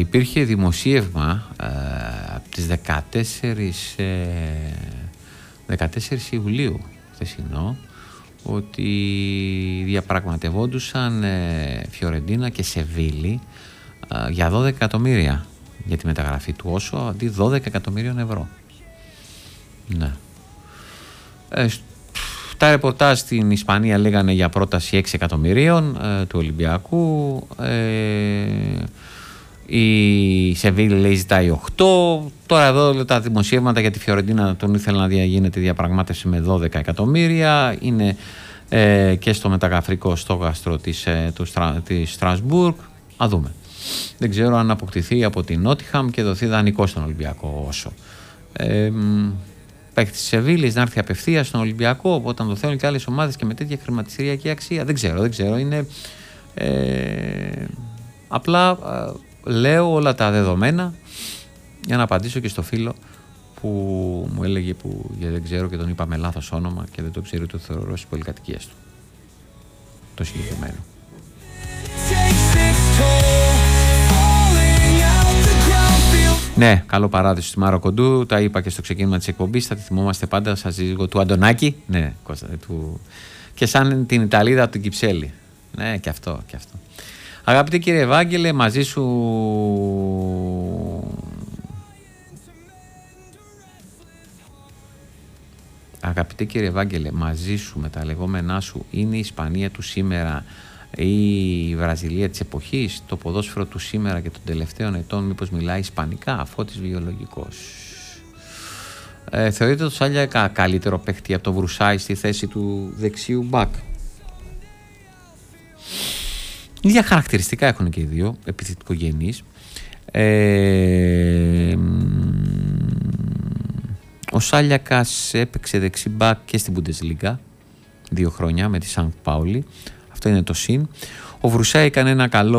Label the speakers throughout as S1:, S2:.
S1: υπήρχε δημοσίευμα από τις 14 Ιουλίου χθεσινό, ότι διαπραγματευόντουσαν Φιωρεντίνα και Σεβίλη για 12 εκατομμύρια για τη μεταγραφή του Όσο, αντί 12 εκατομμύριων ευρώ. Ναι. Τα ρεπορτάζ στην Ισπανία λέγανε για πρόταση 6 εκατομμυρίων του Ολυμπιακού. Η Σεβίλη λέει ζητάει 8. Τώρα εδώ τα δημοσιεύματα για τη Φιωρεντίνα τον ήθελαν να γίνεται διαπραγμάτευση με 12 εκατομμύρια. Είναι και στο μεταγραφικό στόχαστρο της Στρασβούργκ. Α δούμε. Δεν ξέρω αν αποκτηθεί από την Νότιχαμ και δοθεί δανεικό στον Ολυμπιακό Όσο. Παίκτη της Σεβίλης να έρθει απευθείας στον Ολυμπιακό, όταν το θέλουν και άλλες ομάδες και με τέτοια χρηματιστηριακή αξία. Δεν ξέρω. Είναι απλά λέω όλα τα δεδομένα για να απαντήσω και στο φίλο που μου έλεγε γιατί δεν ξέρω και τον είπα με λάθος όνομα και δεν το ξέρει ούτε θεωρώ στις πολυκατοικίες του. Το συγκεκριμένο. Ναι, καλό παράδεισο στη Μάρο Κοντού. Τα είπα και στο ξεκίνημα της εκπομπής. Θα τη θυμόμαστε πάντα σαν σύζυγο του Αντωνάκη. Ναι, και σαν την Ιταλίδα από την Κυψέλη. Ναι, και αυτό. Αγαπητέ κύριε Ευάγγελε, μαζί σου. Αγαπητέ κύριε Ευάγγελε, μαζί σου με τα λεγόμενά σου είναι η Ισπανία του σήμερα ή η Βραζιλία της εποχής, το ποδόσφαιρο του σήμερα και των τελευταίων ετών μήπως μιλάει ισπανικά, Φώτης Βιολογικός. Θεωρείτε το Σάλιακα καλύτερο παίχτη από το Βρουσάι στη θέση του δεξιού μπακ? Ίδια χαρακτηριστικά έχουν και οι δύο, επιθετικογενείς. Ο Σάλιακας έπαιξε δεξί μπακ και στην Bundesliga 2 χρόνια με τη Σανκ Πάουλη. Αυτό είναι το συν. Ο Βρουσάι έκανε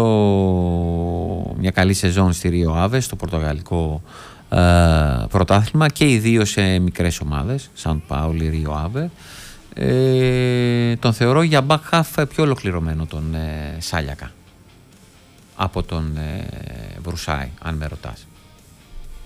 S1: μια καλή σεζόν στη Ρίο Άβε, στο πορτογαλικό πρωτάθλημα, και οι δύο σε μικρές ομάδες, Σανκ Πάουλη, Ρίο Άβε. Τον θεωρώ για back half πιο ολοκληρωμένο τον Σάλιακα από τον Βρουσάι, αν με ρωτάς.